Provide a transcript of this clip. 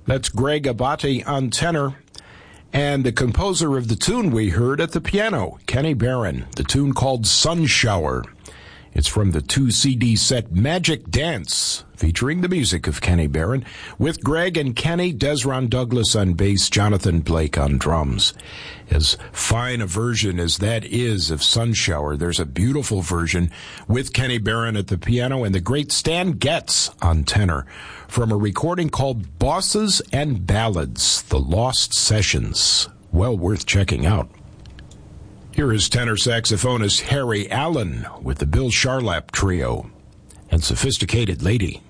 That's Greg Abate on tenor. And the composer of the tune we heard at the piano, Kenny Barron, the tune called Sun Shower. It's from the 2-CD set Magic Dance, featuring the music of Kenny Barron, with Greg and Kenny, Desron Douglas on bass, Jonathan Blake on drums. As fine a version as that is of Sun Shower, there's a beautiful version with Kenny Barron at the piano and the great Stan Getz on tenor from a recording called Bosses and Ballads, The Lost Sessions. Well worth checking out. Here is tenor saxophonist Harry Allen with the Bill Charlap Trio and Sophisticated Lady.